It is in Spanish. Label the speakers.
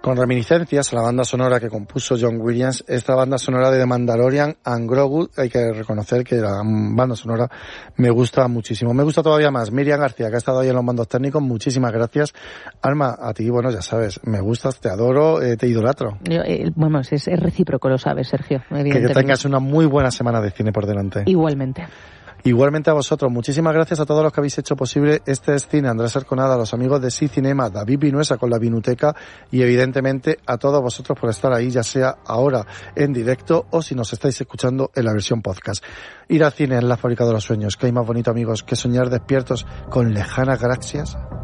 Speaker 1: con reminiscencias a la banda sonora que compuso John Williams, esta banda sonora de The Mandalorian and Grogu. Hay que reconocer que la banda sonora me gusta muchísimo. Me gusta todavía más Miriam García, que ha estado ahí en los mandos técnicos. Muchísimas gracias. Alma, a ti, bueno, ya sabes, me gustas, te adoro, te idolatro.
Speaker 2: Bueno, es recíproco, lo sabes, Sergio.
Speaker 1: Que tengas una muy buena semana de cine por delante.
Speaker 2: Igualmente.
Speaker 1: Igualmente a vosotros. Muchísimas gracias a todos los que habéis hecho posible este es Cine. Andrés Arconada, a los amigos de Sí Cinema, David Vinuesa con la Vinuteca y evidentemente a todos vosotros por estar ahí, ya sea ahora en directo o si nos estáis escuchando en la versión podcast. Ir al cine es la fábrica de los sueños. ¿Qué hay más bonito, amigos, que soñar despiertos con lejanas galaxias?